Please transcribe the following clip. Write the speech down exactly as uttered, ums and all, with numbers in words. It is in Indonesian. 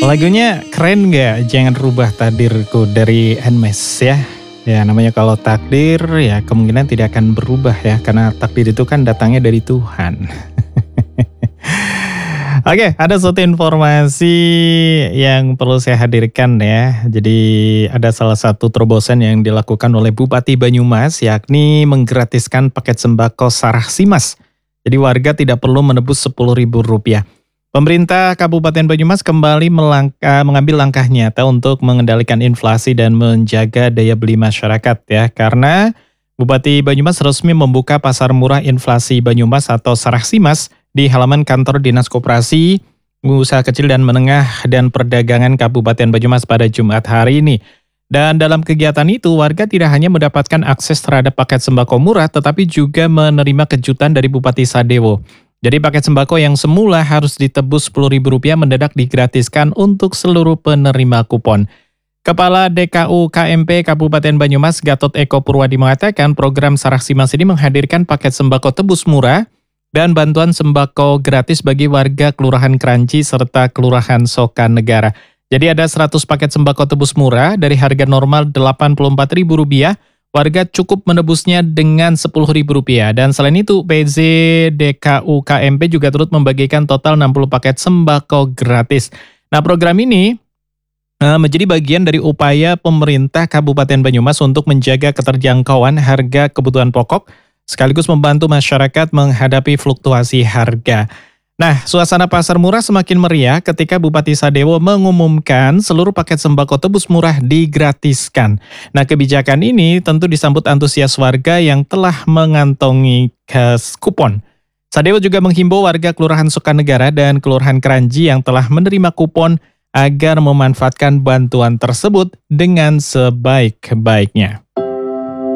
Lagunya keren nggak? Jangan rubah takdirku dari Nmes ya. Ya namanya kalau takdir ya kemungkinan tidak akan berubah ya. Karena takdir itu kan datangnya dari Tuhan. Oke, ada suatu informasi yang perlu saya hadirkan ya. Jadi ada salah satu terobosan yang dilakukan oleh Bupati Banyumas yakni menggratiskan paket sembako Sarah Simas. Jadi warga tidak perlu menebus sepuluh ribu rupiah. Pemerintah Kabupaten Banyumas kembali melangkah, mengambil langkah nyata untuk mengendalikan inflasi dan menjaga daya beli masyarakat ya. Karena Bupati Banyumas resmi membuka pasar murah inflasi Banyumas atau Sarah Simas di halaman kantor Dinas Koperasi, Usaha Kecil dan Menengah dan Perdagangan Kabupaten Banyumas pada Jumat hari ini. Dan dalam kegiatan itu, warga tidak hanya mendapatkan akses terhadap paket sembako murah, tetapi juga menerima kejutan dari Bupati Sadewo. Jadi paket sembako yang semula harus ditebus sepuluh ribu rupiah mendadak digratiskan untuk seluruh penerima kupon. Kepala D K U K M P Kabupaten Banyumas Gatot Eko Purwadi mengatakan program Sarah Simas ini menghadirkan paket sembako tebus murah dan bantuan sembako gratis bagi warga Kelurahan Kranji serta Kelurahan Sokan Negara. Jadi ada seratus paket sembako tebus murah dari harga normal delapan puluh empat ribu rupiah. Warga cukup menebusnya dengan sepuluh ribu rupiah. Dan selain itu, P Z D K U K M P juga turut membagikan total enam puluh paket sembako gratis. Nah, program ini uh, menjadi bagian dari upaya pemerintah Kabupaten Banyumas untuk menjaga keterjangkauan harga kebutuhan pokok, sekaligus membantu masyarakat menghadapi fluktuasi harga. Nah, suasana pasar murah semakin meriah ketika Bupati Sadewo mengumumkan seluruh paket sembako tebus murah digratiskan. Nah, kebijakan ini tentu disambut antusias warga yang telah mengantongi kupon. Sadewo juga menghimbau warga Kelurahan Sukanegara dan Kelurahan Kranji yang telah menerima kupon agar memanfaatkan bantuan tersebut dengan sebaik-baiknya.